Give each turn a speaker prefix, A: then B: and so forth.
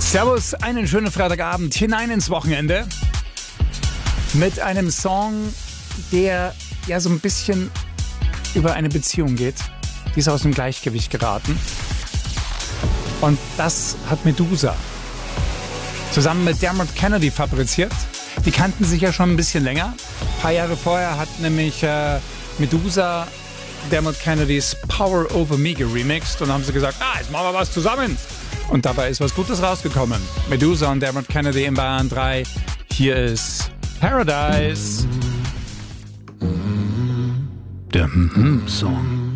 A: Servus, einen schönen Freitagabend hinein ins Wochenende mit einem Song, der ja so ein bisschen über eine Beziehung geht. Die ist aus dem Gleichgewicht geraten. Und das hat Medusa zusammen mit Dermot Kennedy fabriziert. Die kannten sich ja schon ein bisschen länger. Ein paar Jahre vorher hat nämlich Medusa Dermot Kennedys Power Over Me geremixed und haben sie gesagt, jetzt machen wir was zusammen. Und dabei ist was Gutes rausgekommen. Medusa und Dermot Kennedy in Bayern 3. Hier ist Paradise. Der Song.